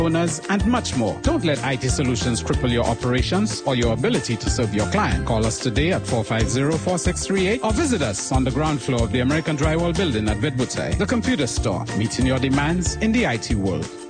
owners, and much more. Don't let IT Solutions cripple your operations or your ability to serve your client. Call us today at 450-4638 or visit us on the ground floor of the American Drywall Building at Vedbutai, the computer store, meeting your demands in the IT world.